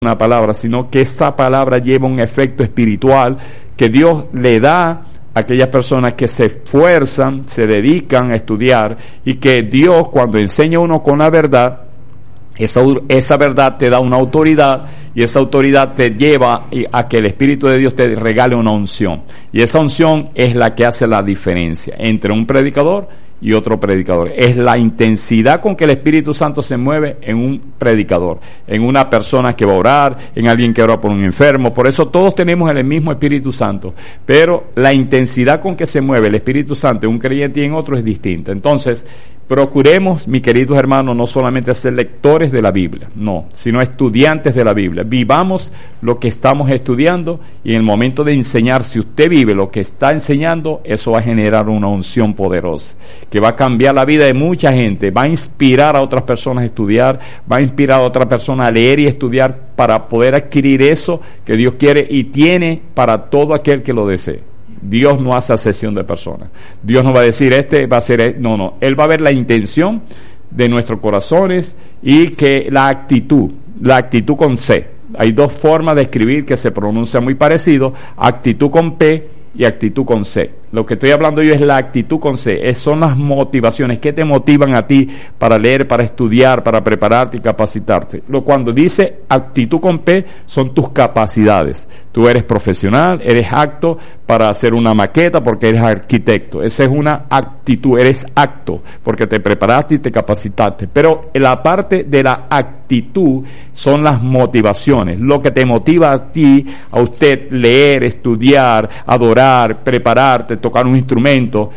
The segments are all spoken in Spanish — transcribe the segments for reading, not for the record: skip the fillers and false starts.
una palabra, sino que esa palabra lleva un efecto espiritual que Dios le da a aquellas personas que se esfuerzan, se dedican a estudiar, y que Dios, cuando enseña a uno con la verdad, esa verdad te da una autoridad, y esa autoridad te lleva a que el Espíritu de Dios te regale una unción, y esa unción es la que hace la diferencia entre un predicador y otro predicador. Es la intensidad con que el Espíritu Santo se mueve en un predicador, en una persona que va a orar, en alguien que ora por un enfermo. Por eso todos tenemos el mismo Espíritu Santo, pero la intensidad con que se mueve el Espíritu Santo en un creyente y en otro es distinta. Entonces, procuremos, mis queridos hermanos, no solamente ser lectores de la Biblia, no, sino estudiantes de la Biblia. Vivamos lo que estamos estudiando, y en el momento de enseñar, si usted vive lo que está enseñando, eso va a generar una unción poderosa, que va a cambiar la vida de mucha gente, va a inspirar a otras personas a estudiar, va a inspirar a otras personas a leer y estudiar para poder adquirir eso que Dios quiere y tiene para todo aquel que lo desee. Dios no hace acepción de personas. Dios no va a decir este va a ser, no. Él va a ver la intención de nuestros corazones y que la actitud con C. Hay dos formas de escribir que se pronuncian muy parecido: actitud con P y actitud con C. Lo que estoy hablando yo es la actitud con C. Son las motivaciones que te motivan a ti para leer, para estudiar, para prepararte y capacitarte. Cuando dice actitud con P, son tus capacidades. Tú eres profesional, eres apto para hacer una maqueta porque eres arquitecto. Esa es una actitud, eres apto porque te preparaste y te capacitaste. Pero la parte de la actitud son las motivaciones. Lo que te motiva a ti, a usted leer, estudiar, adorar, prepararte, tocar un instrumento,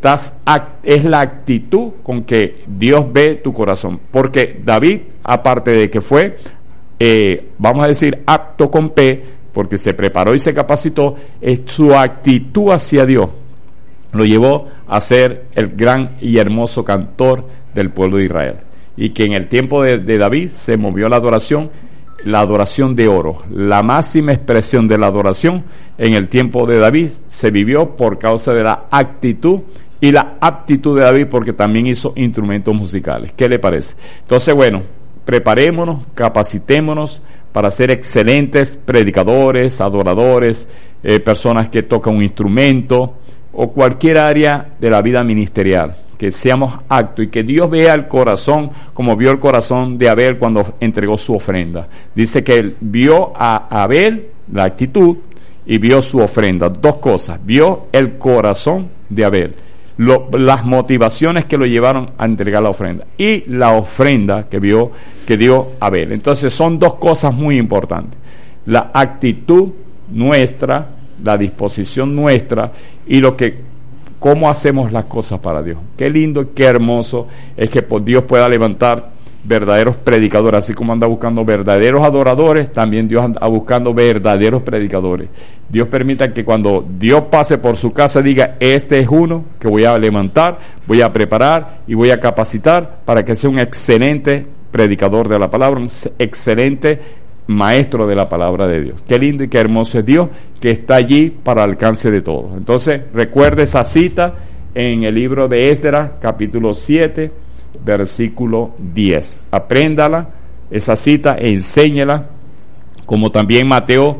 es la actitud con que Dios ve tu corazón. Porque David, aparte de que fue, vamos a decir, apto con P, porque se preparó y se capacitó, su actitud hacia Dios lo llevó a ser el gran y hermoso cantor del pueblo de Israel. Y que en el tiempo de David se movió la adoración de oro. La máxima expresión de la adoración en el tiempo de David se vivió por causa de la actitud y la aptitud de David, porque también hizo instrumentos musicales. ¿Qué le parece? Entonces, bueno, preparémonos, capacitémonos para ser excelentes predicadores, adoradores, personas que tocan un instrumento o cualquier área de la vida ministerial. Que seamos actos y que Dios vea el corazón como vio el corazón de Abel cuando entregó su ofrenda. Dice que él vio a Abel, la actitud, y vio su ofrenda. Dos cosas: vio el corazón de Abel, las motivaciones que lo llevaron a entregar la ofrenda, y la ofrenda que vio que dio Abel. Entonces son dos cosas muy importantes: la actitud nuestra, la disposición nuestra, y cómo hacemos las cosas para Dios. Qué lindo y qué hermoso es que Dios pueda levantar verdaderos predicadores. Así como anda buscando verdaderos adoradores, también Dios anda buscando verdaderos predicadores. Dios permita que cuando Dios pase por su casa diga: este es uno que voy a levantar, voy a preparar y voy a capacitar para que sea un excelente predicador de la palabra, un excelente maestro de la palabra de Dios. Qué lindo y qué hermoso es Dios, que está allí para el alcance de todos. Entonces, recuerde esa cita en el libro de Esdras, capítulo 7, versículo 10. Apréndala, esa cita, e enséñela, como también Mateo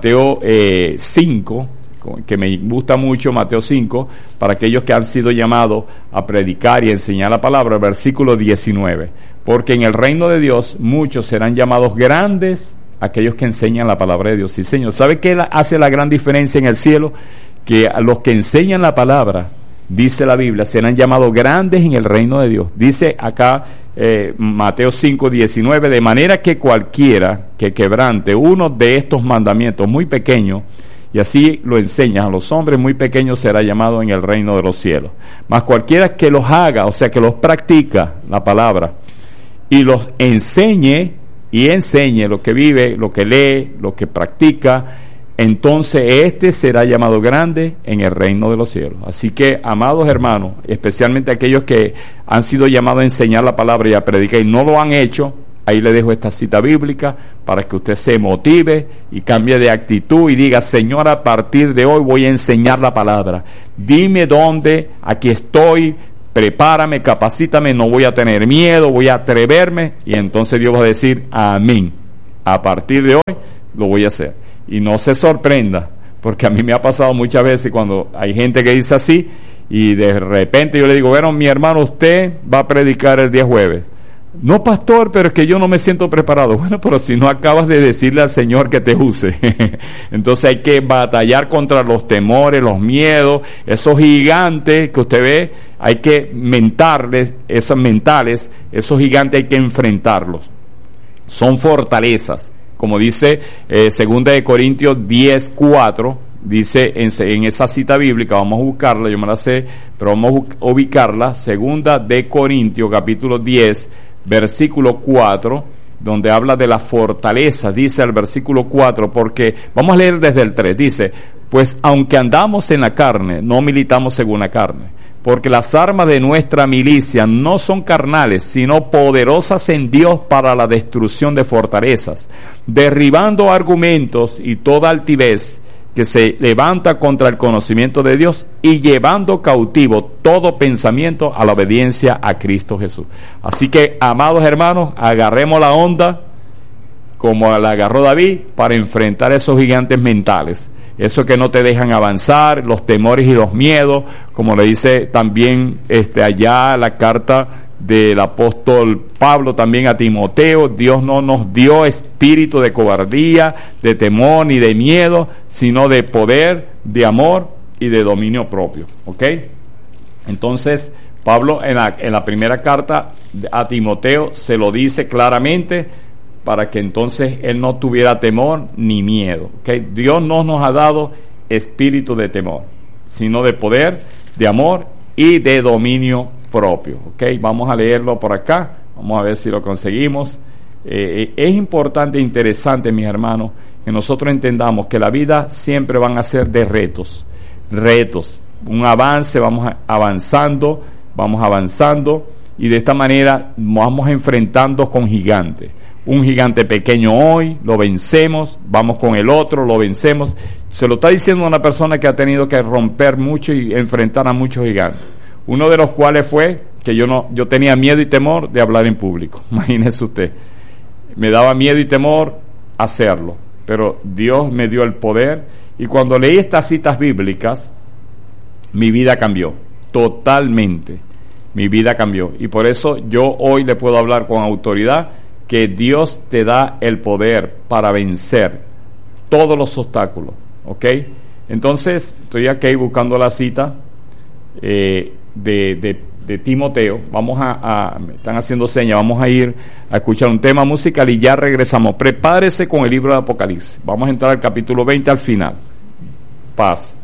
5, que me gusta mucho, Mateo 5, para aquellos que han sido llamados a predicar y enseñar la palabra, versículo 19. Porque en el reino de Dios muchos serán llamados grandes, aquellos que enseñan la palabra de Dios. Sí, Señor. ¿Sabe qué hace la gran diferencia en el cielo? Que a los que enseñan la palabra, dice la Biblia, serán llamados grandes en el reino de Dios. Dice acá Mateo 5:19, de manera que cualquiera que quebrante uno de estos mandamientos muy pequeños, y así lo enseñas a los hombres muy pequeños, será llamado en el reino de los cielos. Mas cualquiera que los haga, o sea, que los practica, la palabra, y los enseñe lo que vive, lo que lee, lo que practica, entonces este será llamado grande en el reino de los cielos. Así que, amados hermanos, especialmente aquellos que han sido llamados a enseñar la palabra y a predicar y no lo han hecho, ahí le dejo esta cita bíblica para que usted se motive y cambie de actitud y diga: Señor, a partir de hoy voy a enseñar la palabra. Dime dónde, aquí estoy, prepárame, capacítame, no voy a tener miedo, voy a atreverme, y entonces Dios va a decir amén. a partir de hoy lo voy a hacer. Y no se sorprenda, porque a mí me ha pasado muchas veces cuando hay gente que dice así, y de repente yo le digo, bueno, mi hermano, usted va a predicar el día jueves. No, pastor, pero es que yo no me siento preparado. Bueno, pero si no acabas de decirle al Señor que te use. Entonces hay que batallar contra los temores, los miedos, esos gigantes que usted ve, hay que mentarles, esos mentales, esos gigantes hay que enfrentarlos. Son fortalezas, como dice 2 de Corintios 10:4, dice en esa cita bíblica, vamos a buscarla, yo me la sé, pero vamos a ubicarla, 2 de Corintios capítulo 10, versículo 4, donde habla de la fortaleza, dice el versículo 4, porque, vamos a leer desde el 3, dice, pues aunque andamos en la carne, no militamos según la carne, porque las armas de nuestra milicia no son carnales, sino poderosas en Dios para la destrucción de fortalezas, derribando argumentos y toda altivez que se levanta contra el conocimiento de Dios y llevando cautivo todo pensamiento a la obediencia a Cristo Jesús. Así que, amados hermanos, agarremos la onda como la agarró David para enfrentar esos gigantes mentales, esos que no te dejan avanzar, los temores y los miedos, como le dice también allá la carta del apóstol Pablo también a Timoteo. Dios no nos dio espíritu de cobardía, de temor ni de miedo, sino de poder, de amor y de dominio propio. ¿Ok? Entonces, Pablo en la primera carta a Timoteo se lo dice claramente para que entonces él no tuviera temor ni miedo. ¿Ok? Dios no nos ha dado espíritu de temor, sino de poder, de amor y de dominio propio. ¿Ok? Vamos a leerlo por acá, vamos a ver si lo conseguimos. Es importante e interesante, mis hermanos, que nosotros entendamos que la vida siempre van a ser de retos, un avance, vamos avanzando, y de esta manera vamos enfrentando con gigantes. Un gigante pequeño hoy, lo vencemos, vamos con el otro, lo vencemos. Se lo está diciendo una persona que ha tenido que romper mucho y enfrentar a muchos gigantes. Uno de los cuales fue que yo tenía miedo y temor de hablar en público. Imagínese usted. Me daba miedo y temor hacerlo, pero Dios me dio el poder, y cuando leí estas citas bíblicas, mi vida cambió, totalmente. Mi vida cambió, y por eso yo hoy le puedo hablar con autoridad que Dios te da el poder para vencer todos los obstáculos. ¿Ok? Entonces, estoy aquí buscando la cita de Timoteo. Me están haciendo señas, vamos a ir a escuchar un tema musical y ya regresamos. Prepárese con el libro de Apocalipsis. Vamos a entrar al capítulo 20 al final. Paz.